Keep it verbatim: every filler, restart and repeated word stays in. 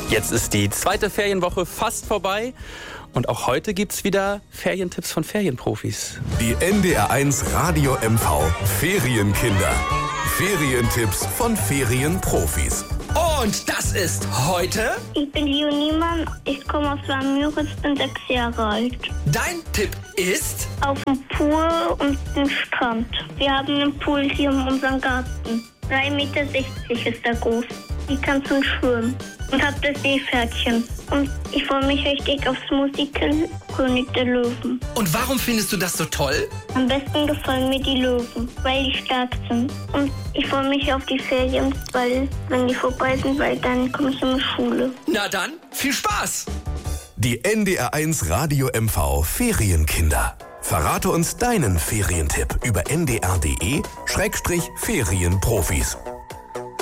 Jetzt ist die zweite Ferienwoche fast vorbei und auch heute gibt's wieder Ferientipps von Ferienprofis. Die N D R eins Radio M V Ferienkinder. Ferientipps von Ferienprofis. Und das ist heute... Ich bin Leo Niemann, ich komme aus Müritz, bin sechs Jahre alt. Dein Tipp ist... Auf dem Pool und dem Strand. Wir haben einen Pool hier in unserem Garten. drei Meter sechzig ist er groß. Ich kann zum Schwimmen und hab das Seepferdchen. Und ich freue mich richtig aufs Musical König der Löwen. Und warum findest du das so toll? Am besten gefallen mir die Löwen, weil die stark sind. Und ich freue mich auf die Ferien, weil wenn die vorbei sind, weil dann komme ich in die Schule. Na dann, viel Spaß! Die N D R eins Radio M V Ferienkinder. Verrate uns deinen Ferientipp über n d r punkt d e Schrägstrich Ferienprofis.